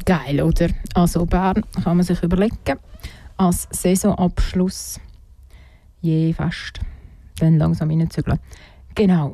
Geil, oder? Also Bern kann man sich überlegen, als Saisonabschluss je fast dann langsam reinzügeln. Genau.